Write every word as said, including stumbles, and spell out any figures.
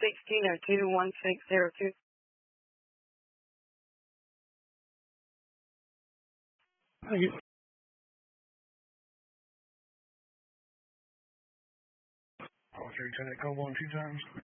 sixteen oh two one six zero two. Thank you. Oh, so you turn it go one two times.